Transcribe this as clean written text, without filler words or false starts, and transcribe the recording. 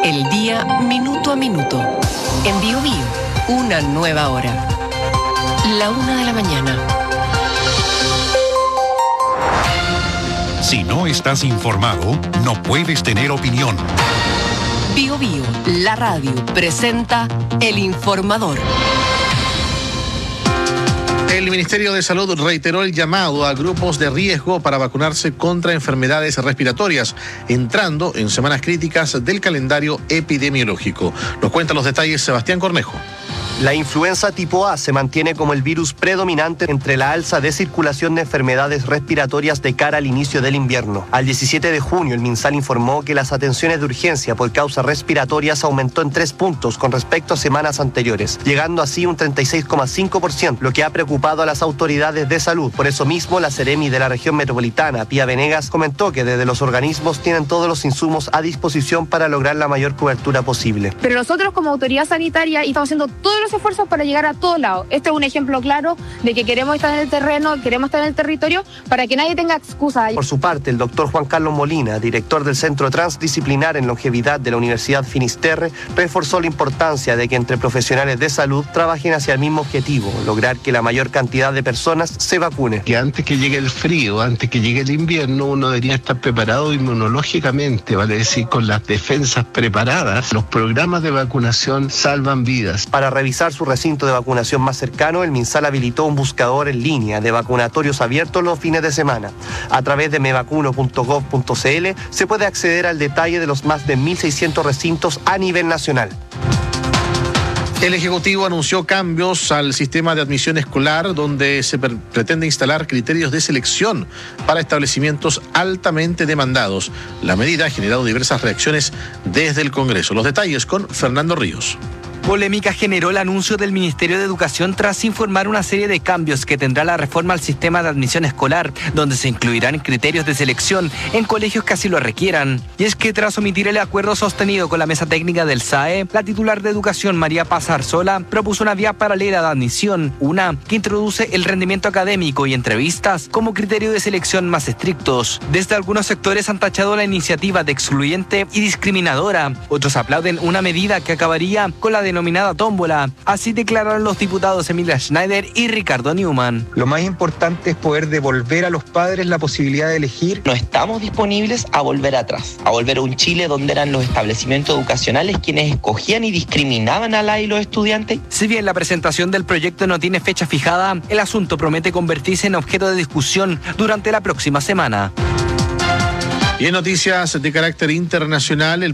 el día minuto a minuto. En Bio Bio, una nueva hora. La 1:00 a.m. Si no estás informado, no puedes tener opinión. Bio Bio, la radio, presenta El Informador. El Ministerio de Salud reiteró el llamado a grupos de riesgo para vacunarse contra enfermedades respiratorias, entrando en semanas críticas del calendario epidemiológico. Nos cuenta los detalles Sebastián Cornejo. La influenza tipo A se mantiene como el virus predominante entre la alza de circulación de enfermedades respiratorias de cara al inicio del invierno. Al 17 de junio, el MinSal informó que las atenciones de urgencia por causas respiratorias aumentó en 3 puntos con respecto a semanas anteriores, llegando así un 36,5%, lo que ha preocupado a las autoridades de salud. Por eso mismo, la Seremi de la región metropolitana, Pía Venegas, comentó que desde los organismos tienen todos los insumos a disposición para lograr la mayor cobertura posible. Pero nosotros como autoridad sanitaria estamos haciendo todos los esfuerzos para llegar a todos lados. Este es un ejemplo claro de que queremos estar en el terreno, queremos estar en el territorio para que nadie tenga excusa. Por su parte, el doctor Juan Carlos Molina, director del Centro Transdisciplinar en Longevidad de la Universidad Finisterre, reforzó la importancia de que entre profesionales de salud trabajen hacia el mismo objetivo, lograr que la mayor cantidad de personas se vacune. Que antes que llegue el frío, antes que llegue el invierno, uno debería estar preparado inmunológicamente, vale decir, con las defensas preparadas. Los programas de vacunación salvan vidas. Para revisar su recinto de vacunación más cercano, el MinSal habilitó un buscador en línea de vacunatorios abiertos los fines de semana. A través de mevacuno.gov.cl se puede acceder al detalle de los más de 1.600 recintos a nivel nacional. El Ejecutivo anunció cambios al sistema de admisión escolar, donde se pretende instalar criterios de selección para establecimientos altamente demandados. La medida ha generado diversas reacciones desde el Congreso. Los detalles con Fernando Ríos. Polémica generó el anuncio del Ministerio de Educación tras informar una serie de cambios que tendrá la reforma al sistema de admisión escolar, donde se incluirán criterios de selección en colegios que así lo requieran. Y es que tras omitir el acuerdo sostenido con la mesa técnica del SAE, la titular de Educación, María Paz Arzola, propuso una vía paralela de admisión, una que introduce el rendimiento académico y entrevistas como criterio de selección más estrictos. Desde algunos sectores han tachado la iniciativa de excluyente y discriminadora. Otros aplauden una medida que acabaría con la denominada tómbola. Así declararon los diputados Emilia Schneider y Ricardo Newman. Lo más importante es poder devolver a los padres la posibilidad de elegir. No estamos disponibles a volver atrás, a volver a un Chile donde eran los establecimientos educacionales quienes escogían y discriminaban a las y los estudiantes. Si bien la presentación del proyecto no tiene fecha fijada, el asunto promete convertirse en objeto de discusión durante la próxima semana. Y en noticias de carácter internacional, el